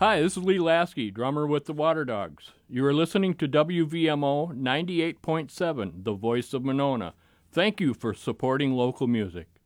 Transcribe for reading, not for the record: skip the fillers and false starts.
Hi, this is Lee Lasky, drummer with the Water Dogs. You are listening to WVMO 98.7, the voice of Monona. Thank you for supporting local music.